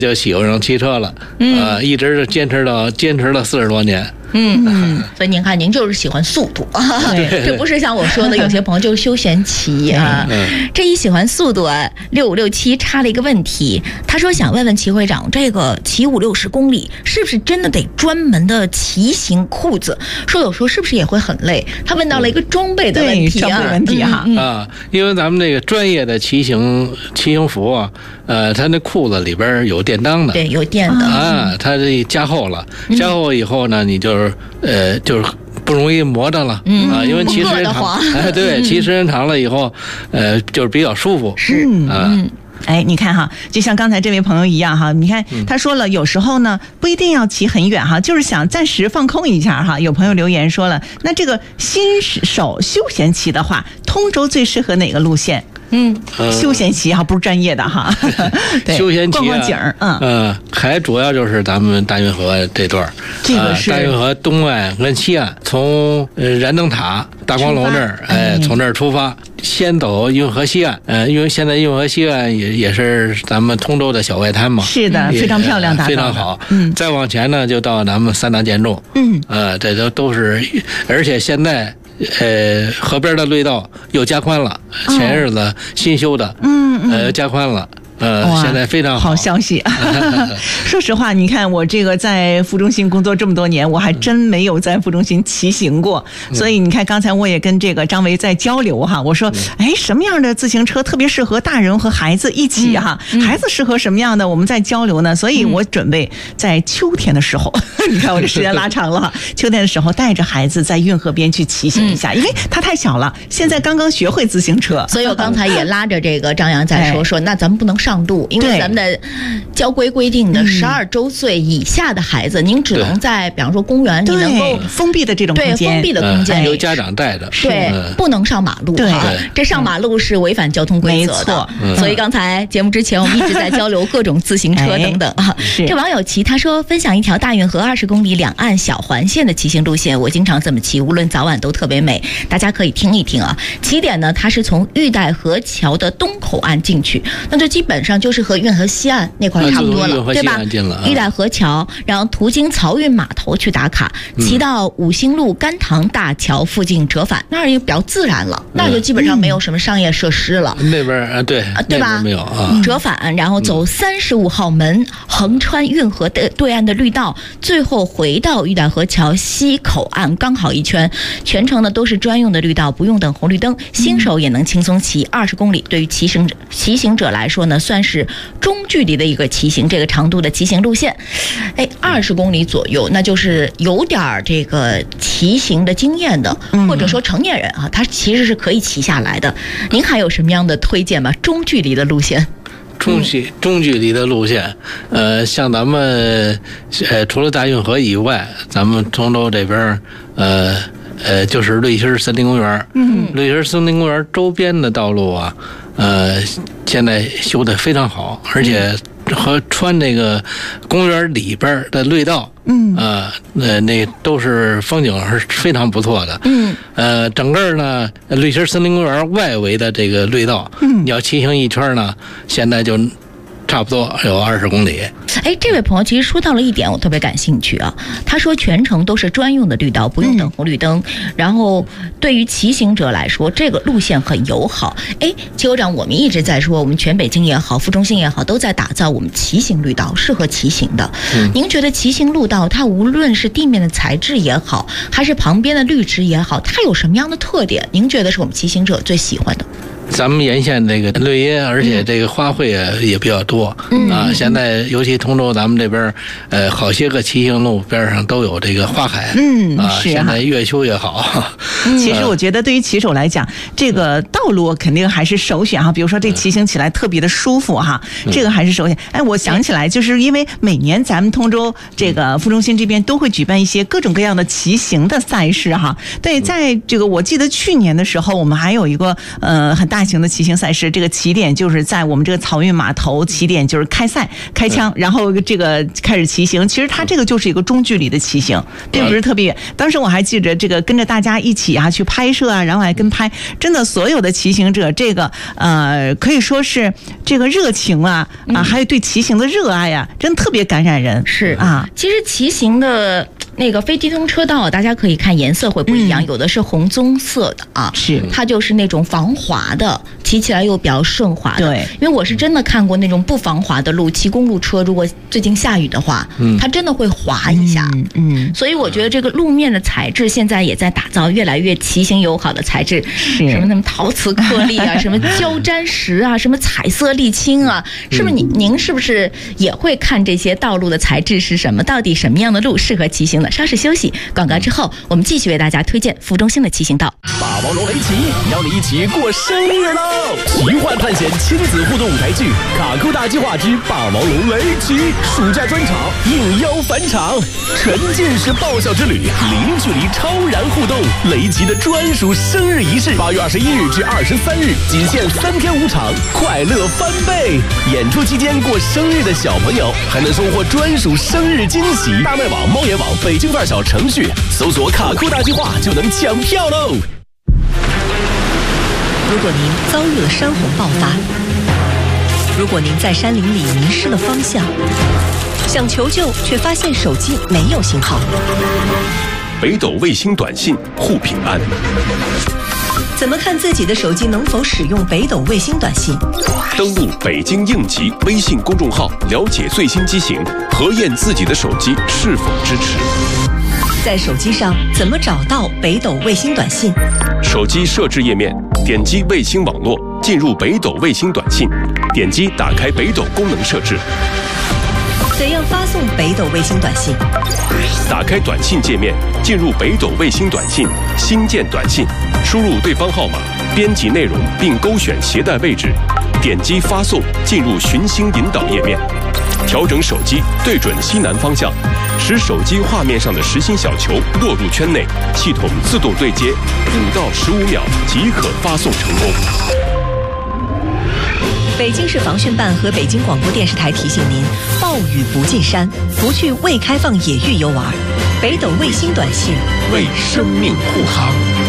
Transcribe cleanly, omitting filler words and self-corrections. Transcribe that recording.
就喜欢上汽车了，一直是坚持了40多年。 所以您看，您就是喜欢速度，这不是像我说的，有些朋友就是休闲骑啊。这一喜欢速度啊，6567插了一个问题，他说想问问齐会长，这个骑50-60公里是不是真的得专门的骑行裤子？说有时候是不是也会很累？他问到了一个装备的问题啊， 装备问题哈。 因为咱们这个专业的骑行服啊，它那裤子里边有电裆的， 对，有电的啊，它这加厚了，加厚以后呢，你就是不容易磨着了，因为骑时间长，对，骑时间长了以后，就是比较舒服， 是你看哈，就像刚才这位朋友一样哈，你看他说了，有时候呢不一定要骑很远哈，就是想暂时放空一下哈。有朋友留言说了，那这个新手休闲骑的话，通州最适合哪个路线？休闲骑哈，不是专业的哈。对， 休闲骑逛逛景儿， 还主要就是咱们大运河这段， 这个是大运河东岸跟西岸，从燃灯塔、大光楼那儿，从那儿出发，先走运河西岸，因为现在运河西岸也是咱们通州的小外滩嘛， 是的，非常漂亮， 非常好。再往前呢，就到咱们三大建筑，这都是，而且现在。河边的隧道又加宽了，前日子新修的，加宽了。现在非常好消息。说实话，你看我这个在副中心工作这么多年，我还真没有在副中心骑行过。所以你看，刚才我也跟这个张维在交流哈，我说，什么样的自行车特别适合大人和孩子一起哈？孩子适合什么样的？我们在交流呢。所以我准备在秋天的时候，你看我这时间拉长了哈，秋天的时候带着孩子在运河边去骑行一下，因为他太小了，现在刚刚学会自行车。 所以我刚才也拉着这个张扬在说，那咱们不能上路，因为咱们的交规规定的12周岁以下的孩子，您只能在比方说公园，你能够封闭的这种空间， 对，封闭的空间由家长带着， 对，不能上马路， 对， 这上马路是违反交通规则的。所以刚才节目之前我们一直在交流各种自行车等等啊。这网友骑他说分享一条大运河20公里两岸小环线的骑行路线，我经常这么骑，无论早晚都特别美，大家可以听一听啊。起点呢，它是从玉带河桥的东口岸进去，那就基本上就是和运河西岸那块差不多了，对吧？玉带河桥，然后途经漕运码头去打卡，骑到五星路甘棠大桥附近折返，那儿也比较自然了，那就基本上没有什么商业设施了。 那边对吧？没有折返，然后走35号门，横穿运河的对岸的绿道，最后回到玉带河桥西口岸，刚好一圈，全程呢都是专用的绿道，不用等红绿灯，新手也能轻松骑20公里。对于骑行者来说呢，算是中距离的一个骑行，这个长度的骑行路线，20公里左右，那就是有点这个骑行的经验的，或者说成年人啊，他其实是可以骑下来的。您还有什么样的推荐吗？中距离的路线？ 中距离的路线，像咱们除了大运河以外，咱们通州这边就是绿心森林公园，绿心森林公园周边的道路啊，现在修得非常好，而且和穿那个公园里边的绿道，那都是风景是非常不错的。整个呢，绿心森林公园外围的这个绿道，你要骑行一圈呢，现在就差不多有20公里。 这位朋友其实说到了一点，我特别感兴趣啊。他说全程都是专用的绿道，不用等红绿灯。然后对于骑行者来说，这个路线很友好。齐酋长，我们一直在说，我们全北京也好，副中心也好，都在打造我们骑行绿道，适合骑行的。您觉得骑行路道它无论是地面的材质也好，还是旁边的绿植也好，它有什么样的特点？您觉得是我们骑行者最喜欢的？ 咱们沿线这个绿荫，而且这个花卉也比较多现在尤其通州咱们这边，好些个骑行路边上都有这个花海，是现在越修越好。 其实我觉得对于骑手来讲，这个道路肯定还是首选哈。比如说这骑行起来特别的舒服哈，这个还是首选。我想起来，就是因为每年咱们通州这个副中心这边都会举办一些各种各样的骑行的赛事哈。对，在这个我记得去年的时候，我们还有一个很大大型的骑行赛事，这个起点就是在我们这个漕运码头，起点就是开枪，然后这个开始骑行。其实它这个就是一个中距离的骑行，并不是特别远。当时我还记着这个跟着大家一起去拍摄然后还跟拍，真的所有的骑行者这个可以说是这个热情还有对骑行的热爱真特别感染人。 是其实骑行的那个非机动车道，大家可以看颜色会不一样，有的是红棕色的是它就是那种防滑的，骑起来又比较顺滑的。 对， 因为我是真的看过那种不防滑的路，骑公路车，如果最近下雨的话，它真的会滑一下。所以我觉得这个路面的材质现在也在打造越来越骑行友好的材质，什么陶瓷颗粒什么胶粘石什么彩色沥青是不是您是不是也会看这些道路的材质是什么？到底什么样的路适合骑行的？稍事休息，广告之后，我们继续为大家推荐福中兴的骑行道。 霸王龙围棋邀你一起过生日喽！奇幻探险亲子互动舞台剧《卡酷大计划之霸王龙围棋》暑假专场应邀返场，沉浸式爆笑之旅，零距离超燃互动，雷吉的专属生日仪式，8月21日至23日，仅限3天5场，快乐翻倍！演出期间过生日的小朋友还能收获专属生日惊喜。大麦网、猫眼网、北京范儿小程序搜索“卡酷大计划”就能抢票喽！ 如果您遭遇了山洪爆发，如果您在山林里迷失了方向，想求救却发现手机没有信号， 北斗卫星短信护平安。 怎么看自己的手机能否使用北斗卫星短信？ 登录北京应急微信公众号，了解最新机型，核验自己的手机是否支持。 在手机上怎么找到北斗卫星短信？ 手机设置页面，点击卫星网络，进入北斗卫星短信，点击打开北斗功能设置。 怎样发送北斗卫星短信？ 打开短信界面，进入北斗卫星短信，新建短信，输入对方号码，编辑内容并勾选携带位置，点击发送，进入寻星引导页面，调整手机对准西南方向，使手机画面上的实心小球落入圈内，系统自动对接，5到15秒即可发送成功。 北京市防汛办和北京广播电视台提醒您：暴雨不进山，不去未开放野域游玩。北斗卫星短信， 为生命护航。